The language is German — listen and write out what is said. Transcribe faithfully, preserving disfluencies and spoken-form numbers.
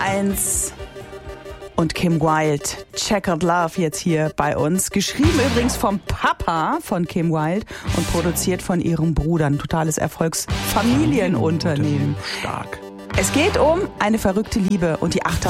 eins und Kim Wilde. Checkered Love jetzt hier bei uns. Geschrieben übrigens vom Papa von Kim Wilde und produziert von ihrem Bruder. Ein totales Erfolgsfamilienunternehmen. Stark. Es geht um eine verrückte Liebe und die acht